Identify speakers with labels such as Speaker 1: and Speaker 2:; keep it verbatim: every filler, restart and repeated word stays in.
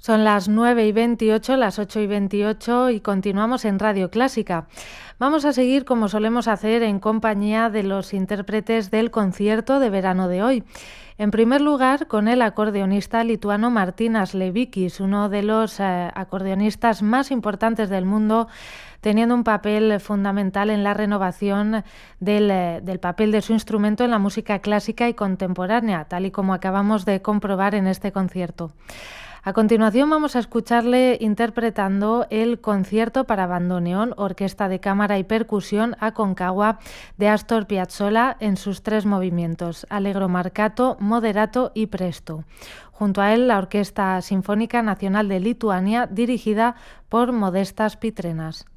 Speaker 1: Son las nueve y veintiocho, las ocho y veintiocho y continuamos en Radio Clásica. Vamos a seguir como solemos hacer en compañía de los intérpretes del concierto de verano de hoy. En primer lugar, con el acordeonista lituano Martynas Levikis, uno de los eh, acordeonistas más importantes del mundo, teniendo un papel fundamental en la renovación del, eh, del papel de su instrumento en la música clásica y contemporánea, tal y como acabamos de comprobar en este concierto. A continuación vamos a escucharle interpretando el concierto para bandoneón, orquesta de cámara y percusión Aconcagua de Astor Piazzolla en sus tres movimientos, allegro marcato, moderato y presto. Junto a él la Orquesta Sinfónica Nacional de Lituania dirigida por Modestas Pitrenas.